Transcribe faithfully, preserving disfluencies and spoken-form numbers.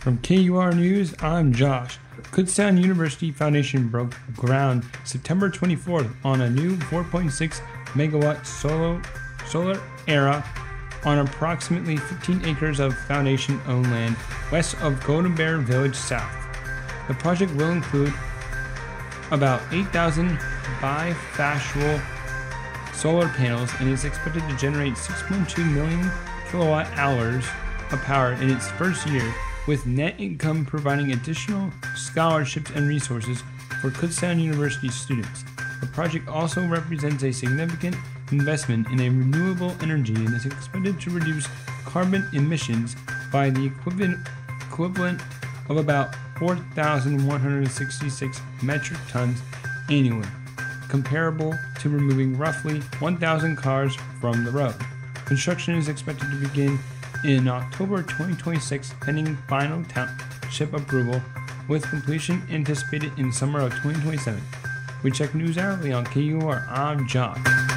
From K U R News, I'm Josh. Kutztown University Foundation broke ground September twenty-fourth on a new four point six megawatt solar, solar era on approximately fifteen acres of Foundation-owned land west of Golden Bear Village South. The project will include about eight thousand bifacial solar panels and is expected to generate six point two million kilowatt hours of power in its first year, with net income providing additional scholarships and resources for Kutztown University students. The project also represents a significant investment in a renewable energy and is expected to reduce carbon emissions by the equivalent, equivalent of about four thousand one hundred sixty-six metric tons annually, comparable to removing roughly one thousand cars from the road. Construction is expected to begin in October twenty twenty-six, pending final township approval, with completion anticipated in summer of twenty twenty-seven. We check news hourly on K U R. I'm John.